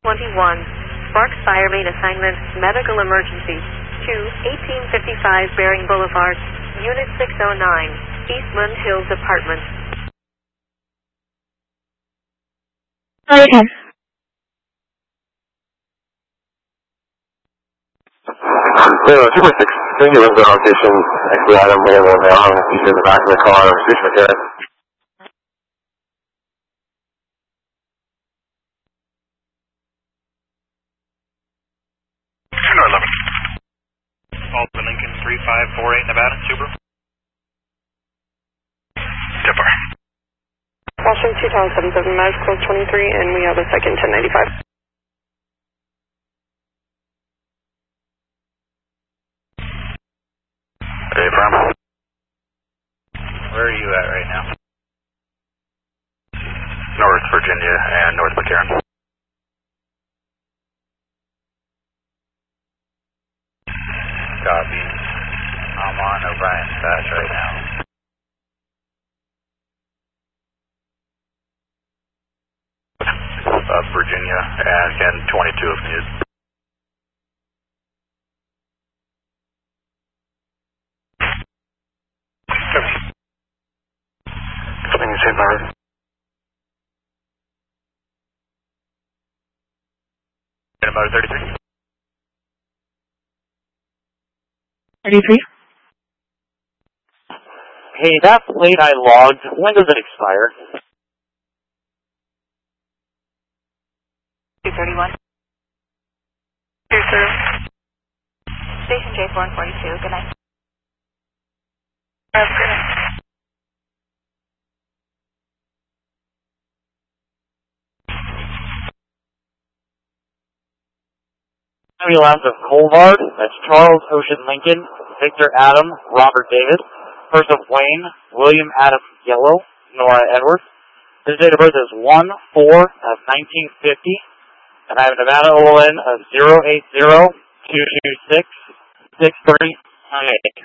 Sparks Fire Main Assignment, Medical Emergency, to 1855 Bering Boulevard, Unit 609, Eastland Hills Apartments. Oh, okay. Super 6, can you the location, actually item, we have a mail, he's in the back of the car, Station McCarran. Alton Lincoln 3548 Nevada, Subaru. Dipper. Washington 2077, Max Close 23, and we have a second 1095. Hey, from? Where are you at right now? North Virginia and North McCarran. Copy. I'm on O'Brien Dispatch right now. Virginia and again 22 if needed. Something you say, Barrett? Motor 33. 33. Hey, that plate I logged, when does it expire? 231. 20. Station J4 and 42, good night. Good night. Ambulance of Colvard, that's Charles Ocean Lincoln, Victor Adam, Robert Davis, First of Wayne, William Adam Yellow, Nora Edwards. His date of birth is 1/4 of 1950, and I have Nevada OLN of 080-226-6398.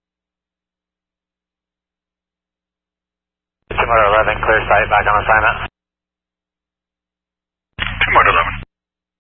Motor 11, clear site, back on assignment.